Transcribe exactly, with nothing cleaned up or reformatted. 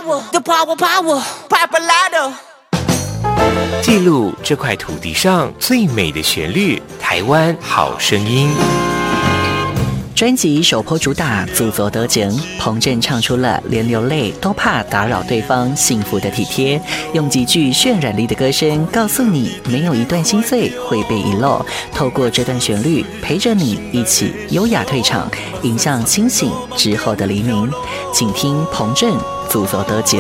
power, the power, power, Papalado。 记录这块土地上最美的旋律，台湾好声音。 专辑首波主打《自作得奖》，彭震唱出了连流泪都怕打扰对方幸福的体贴，用极具渲染力的歌声告诉你，没有一段心碎会被遗漏。透过这段旋律，陪着你一起优雅退场，迎向清醒之后的黎明。请听彭震《自作得奖》。